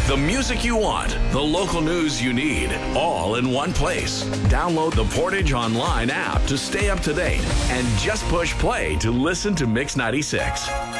The music you want, the local news you need, all in one place. Download the Portage Online app to stay up to date and just push play to listen to Mix 96.